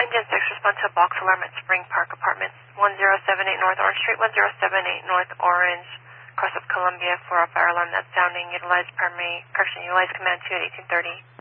Gen 6, respond to a box alarm at Spring Park Apartments, 1078 North Orange Street, 1078 North Orange, across of Columbia, for a fire alarm that's sounding. Utilize command 2 at 1830.